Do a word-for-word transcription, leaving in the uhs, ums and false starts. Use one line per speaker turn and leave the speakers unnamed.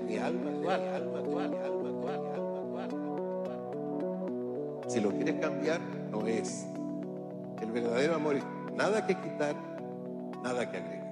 mi alma actual, alma actual, alma actual, alma actual, alma actual. Si lo quieres cambiar, no es. El verdadero amor es nada que quitar, nada que agregar.